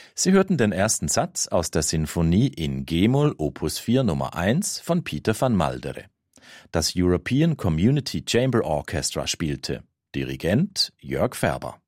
Sie hörten den ersten Satz aus der Sinfonie in G-Moll Opus 4 Nummer 1 von Pieter van Maldere. Das European Community Chamber Orchestra spielte. Dirigent Jörg Färber.